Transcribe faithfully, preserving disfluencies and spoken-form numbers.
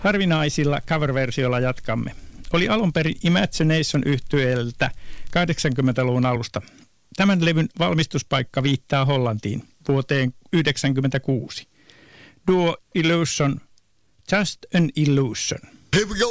Harvinaisilla cover-versioilla jatkamme. Oli alun perin Imagination -yhtyeeltä kahdeksankymmentäluvun alusta. Tämän levyn valmistuspaikka viittaa Hollantiin vuoteen yhdeksänkymmentäkuusi. Duo Illusion, Just an Illusion. Here we go.